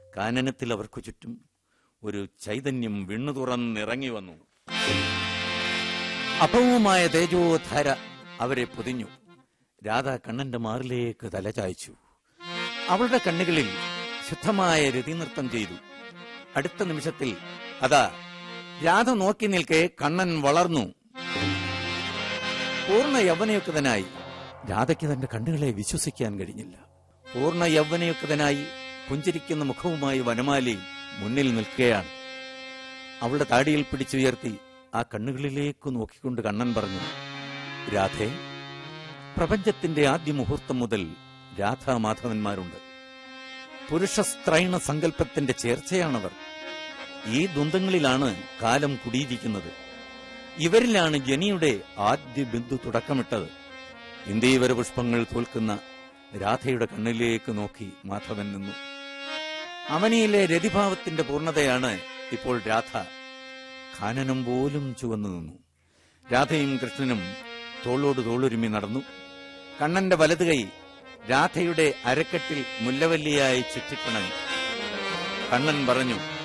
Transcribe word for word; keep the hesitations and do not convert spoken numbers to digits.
കാനനത്തിൽ അവർക്കു ചുറ്റും ഒരു ചൈതന്യം വിണ്ണു തുറന്നിറങ്ങി വന്നു. അപൂർവമായ തേജോധാര അവരെ പൊതിഞ്ഞു. രാധ കണ്ണന്റെ മാറിലേക്ക് തലചായ്ച്ചു. അവളുടെ കണ്ണുകളിൽ ശുദ്ധമായ രതിനൃത്തം ചെയ്തു. അടുത്ത നിമിഷത്തിൽ അതാ രാധ നോക്കി നിൽക്കെ കണ്ണൻ വളർന്നു. പൂർണ്ണ യൗവനയുക്തനായി. രാധയ്ക്ക് തന്റെ കണ്ണുകളെ വിശ്വസിക്കാൻ കഴിഞ്ഞില്ല. പൂർണ്ണ യൗവനയുക്തനായി പുഞ്ചിരിക്കുന്ന മുഖവുമായി വനമാലി മുന്നിൽ നിൽക്കുകയാണ്. അവളുടെ താടിയിൽ പിടിച്ചുയർത്തി ആ കണ്ണുകളിലേക്ക് നോക്കിക്കൊണ്ട് കണ്ണൻ പറഞ്ഞു, രാധേ, പ്രപഞ്ചത്തിന്റെ ആദ്യ മുഹൂർത്തം മുതൽ രാധാമാധവന്മാരുണ്ട്. പുരുഷസ്ത്രൈണ സങ്കല്പത്തിന്റെ ചേർച്ചയാണവർ. ഈ ദ്വന്ദ്ങ്ങളിലാണ് കാലം കുടിയിരിക്കുന്നത്. ഇവരിലാണ് ജനിയുടെ ആദ്യ ബിന്ദു തുടക്കമിട്ടത്. ഇന്ദീവര പുഷ്പങ്ങൾ തോൽക്കുന്ന രാധയുടെ കണ്ണിലേക്ക് നോക്കി മാധവൻ നിന്നു. അവനിയിലെ രതിഭാവത്തിന്റെ പൂർണ്ണതയാണ് ഇപ്പോൾ രാധ. കാനനം പോലും ചുവന്നു നിന്നു. രാധയും കൃഷ്ണനും തോളോട് തോളുരുമി നടന്നു. കണ്ണന്റെ വലതുകൈ രാധയുടെ അരക്കെട്ടിൽ മുല്ലവല്ലിയായി ചുറ്റിപ്പിണങ്ങി. കണ്ണൻ പറഞ്ഞു,